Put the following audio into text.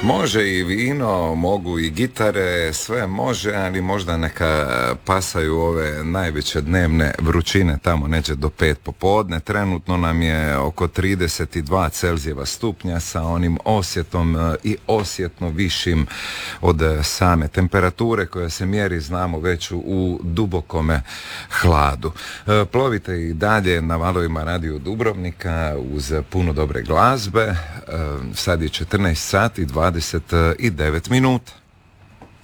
Može i vino, mogu i gitare, sve može, ali možda neka pasaju ove najveće dnevne vrućine tamo neđe do 5 popodne. Trenutno nam je oko 32 Celzijeva stupnja sa onim osjetom i osjetno višim od same temperature koja se mjeri, znamo, već u dubokome hladu. Plovite i dalje na valovima Radio Dubrovnika uz puno dobre glazbe. Sad je 14 sati 29 minuta.